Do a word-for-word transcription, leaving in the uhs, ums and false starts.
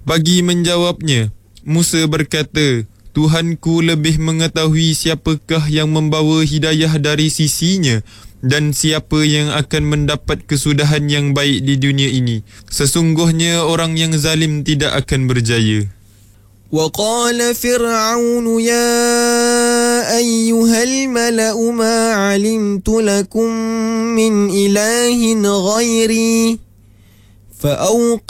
Bagi menjawabnya, Musa berkata, Tuhanku lebih mengetahui siapakah yang membawa hidayah dari sisinya dan siapa yang akan mendapat kesudahan yang baik di dunia ini. Sesungguhnya orang yang zalim tidak akan berjaya. وقال فرعون يا أيها الملأ ما علمت لكم من إله غيري فأوقع